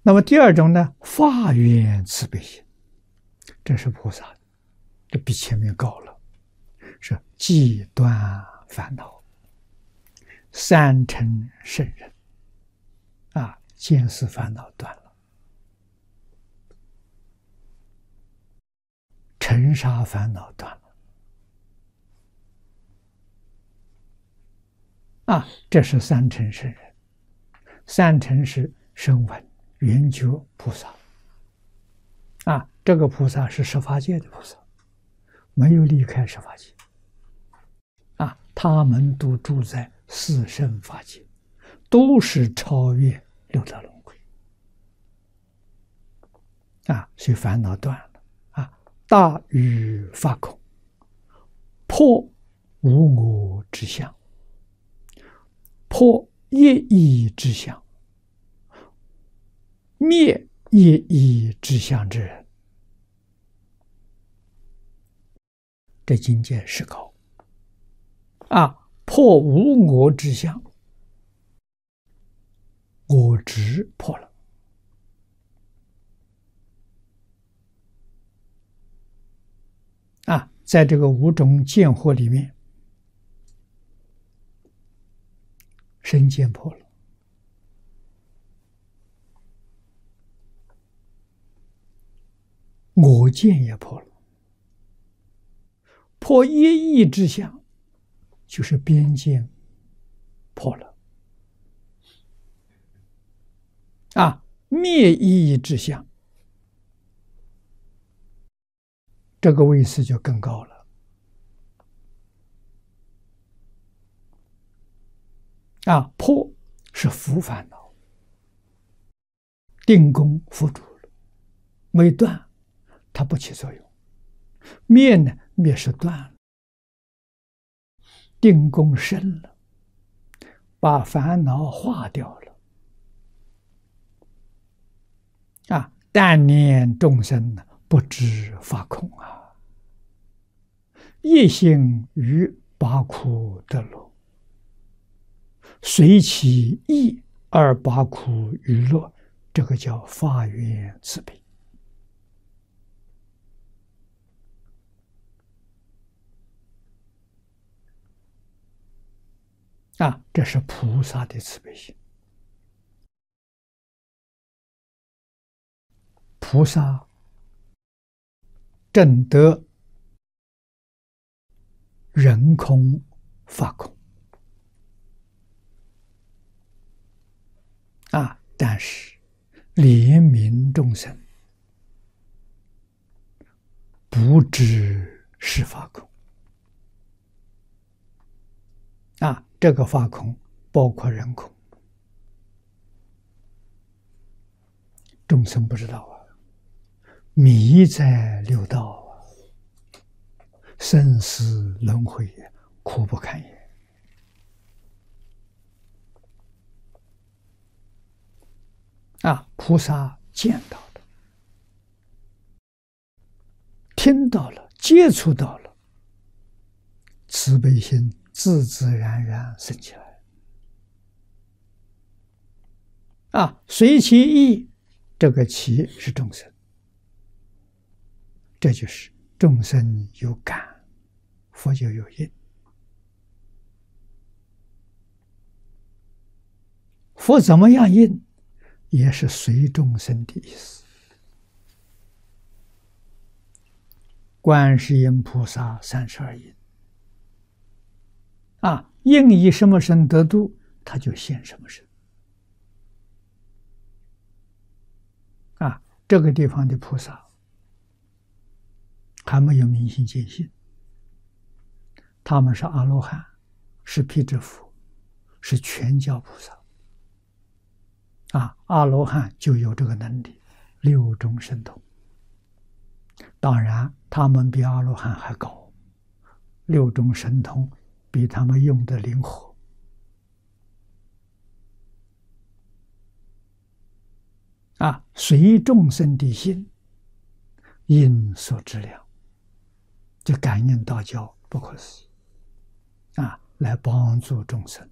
那么第二种呢，发愿慈悲心，这是菩萨，这比前面高了，是既断烦恼，三乘圣人，见思烦恼断了，尘沙烦恼断了，这是三乘圣人。三乘是声闻、缘觉菩萨，这个菩萨是十法界的菩萨，没有离开十法界，他们都住在四圣法界，都是超越六道轮回，所以烦恼断了，大于法空，破无我之相，破业意之相，灭业意之相之人，这境界是高破无我之相，我执破了在这个五种见惑里面，身见破了，我见也破了，破业意之相，就是边界破了，灭意之相，这个位次就更高了，破是伏烦恼，定功伏住了，没断，它不起作用；灭呢，灭是断了，定功深了，把烦恼化掉了。但念众生不知法空一心于八苦得乐，随其意而八苦于乐，这个叫发愿慈悲。这是菩萨的慈悲心。菩萨证得人空法空但是怜悯众生，不知是法空这个法空包括人空，众生不知道迷在六道生死轮回苦不堪言菩萨见到了，听到了，接触到了，慈悲心自自然然生起来随其意，这个其是众生，这就是众生有感，佛就有因。佛怎么样应，也是随众生的意思。观世音菩萨32应应以什么身得度，他就现什么身这个地方的菩萨还没有明心见性，他们是阿罗汉，是辟支佛，是全教菩萨阿罗汉就有这个能力，6种神通，当然他们比阿罗汉还高，6种神通比他们用的灵活随众生的心因所知量，就感应道交不可思议来帮助众生